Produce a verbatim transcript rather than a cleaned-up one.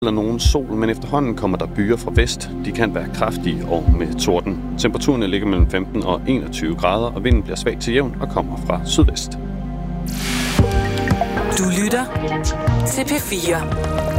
eller nogen sol, men efterhånden kommer der byer fra vest. De kan være kraftige og med torden. Temperaturen ligger mellem femten og enogtyve grader, og vinden bliver svag til jævn og kommer fra sydvest. Du lytter til P fire.